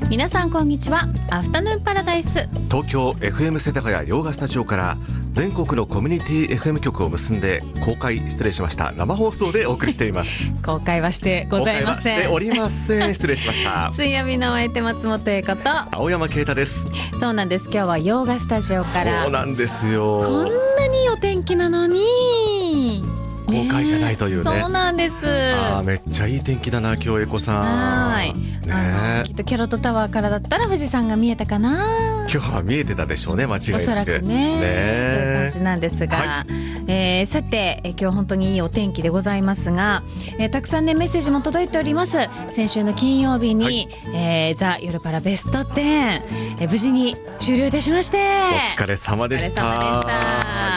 皆さんこんにちは。アフタヌーンパラダイス、 東京 FM 世田谷洋画スタジオから全国のコミュニティ FM 局を結んで生放送でお送りしています公開はしてございません。 公開はしておりません。失礼しました水曜日のお相手松本英子と青山啓太です。 そうなんです。今日は洋画スタジオからそうなんですよ。 こんなにいいお天気なのに公開じゃないというね。 そうなんです。 めっちゃいい天気だな今日英子さん。 はい、 ね、 きっとキャロットタワーからだったら富士山が見えたかな。 今日は見えてたでしょうね、間違いなく。 おそらくね、という感じなんですが、 はさて、今日本当にいいお天気でございますが、たくさんねメッセージも届いております。先週の金曜日に、ザ・夜パラベスト10、無事に終了いたしまして、 お疲れ様でした。 お疲れ様でした。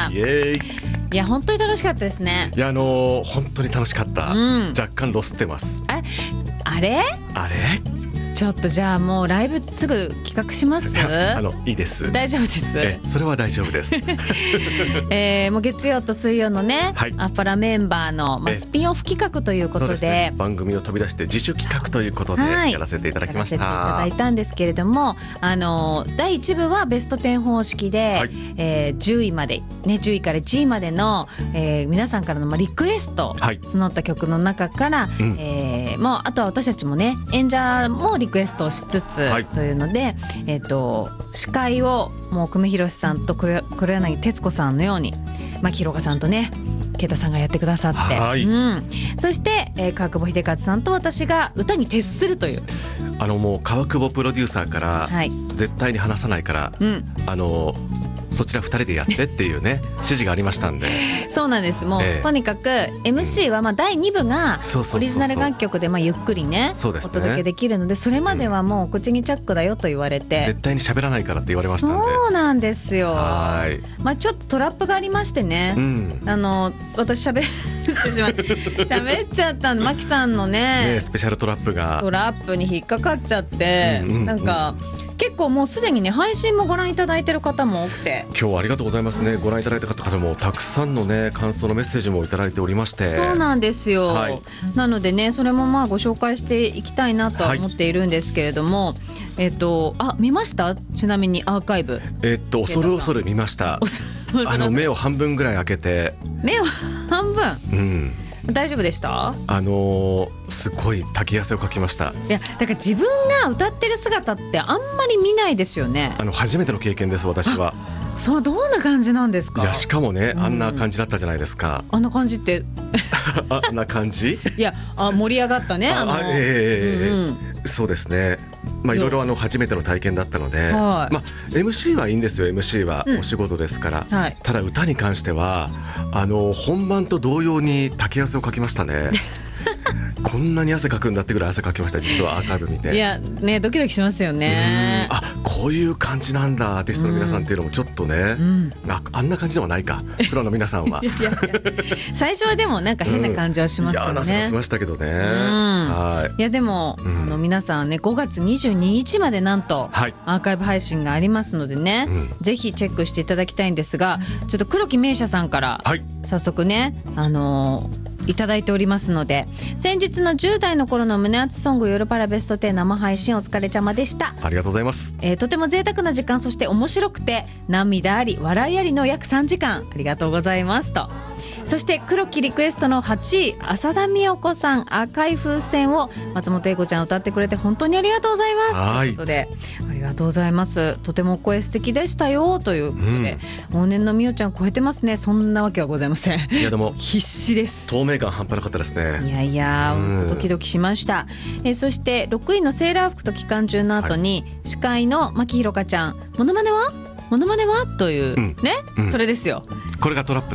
イエーイ。 いや本当に楽しかったですね。 いや本当に楽しかった、若干ロスってます。 あれちょっとじゃあもうライブすぐ企画します。 いいです。 大丈夫です。 それは大丈夫です。 もう月曜と水曜のね、アパラメンバーの、スピンオフ企画ということ で、 ね、番組を飛び出して自主企画ということでやらせていただきました。 やらせていただいたんですけれども、第1部はベスト10方式で、10位まで、ね、10位から1位までの、皆さんからのリクエスト募った曲の中から、もうあとは私たちもね演者もリクエストをしつつ、というので、司会をもう久米宏さんと黒柳徹子さんのように牧宏さんとね啓太さんがやってくださって、そして、川久保秀和さんと私が歌に徹するというもう川久保プロデューサーから、絶対に話さないから、そちら2人でやってっていうね指示がありましたんで。 そうなんです。もう、とにかく MC は第2部がオリジナル楽曲でゆっくりねお届けできるので、それまではもう口にチャックだよと言われて、 絶対に喋らないからって言われましたんで。 そうなんですよ。ちょっとトラップがありましてね、私喋っちゃったんで、マキさんのねスペシャルトラップに引っかかっちゃって、なんか結構もうすでにね配信もご覧いただいてる方も多くて、 今日はありがとうございますね。ご覧いただいた方もたくさんのね感想のメッセージもいただいておりまして。 そうなんですよ、なのでねそれもご紹介していきたいなと思っているんですけれども、見ました？ちなみにアーカイブ恐る見ました。目を半分ぐらい開けて。 目を半分、大丈夫でした？ すごい滝汗をかきました。 いやだから自分が歌ってる姿ってあんまり見ないですよね。 初めての経験です私は。 そうどんな感じなんですか？ いやしかもね、あんな感じだったじゃないですか。 あんな感じってあんな感じ？いや盛り上がったね。 そうですね。いろいろ初めての体験だったので、MC はいいんですよ。MC はお仕事ですから、ただ歌に関しては本番と同様に滝汗をかきましたね。こんなに汗かくんだってぐらい汗かきました。実はアーカイブ見て。いやねドキドキしますよね。 こういう感じなんだアーティストの皆さんっていうのもちょっっとね、あんな感じではないかプロの皆さんは。いや最初はでもなんか変な感じはしますよね。 いや、ましたけどね。 いやでも、皆さんね5月22日までなんとアーカイブ配信がありますのでね、ぜひチェックしていただきたいんですが、ちょっと黒木名車さんから早速ね、いただいておりますので、先日の10代の頃の胸アツソング夜パラベスト10生配信お疲れ様でした。 ありがとうございます。 とても贅沢な時間、そして面白くて涙あり笑いありの約3時間ありがとうございますと。そして黒木リクエストの8位浅田美代子さん赤い風船を松本英子ちゃん歌ってくれて本当にありがとうございますということで、ありがとうございます。とても声素敵でしたよということで、往年の美代ちゃん超えてますね。そんなわけはございません。 いやでも必死です。 透明感半端なかったですね。 いやドキドキしました。そして6位のセーラー服と機関銃の後に、司会の牧ひろかちゃんモノマネはという、ね、それですよ。 これがトラップ